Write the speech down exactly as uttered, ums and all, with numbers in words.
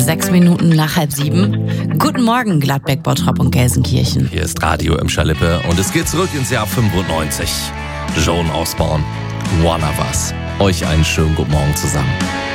sechs Minuten nach halb sieben. Guten Morgen, Gladbeck, Bottrop und Gelsenkirchen. Hier ist Radio im Schalippe und es geht zurück ins Jahr fünfundneunzig. Joan Osborne, One of Us. Euch einen schönen guten Morgen zusammen.